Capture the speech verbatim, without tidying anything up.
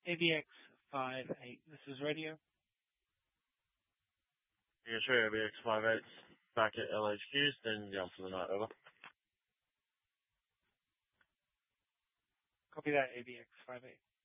A V X five eight, this is radio. Yeah, sure, A V X five eight back at L H Q's, then jump for the night, over. Copy that, A V X five eight.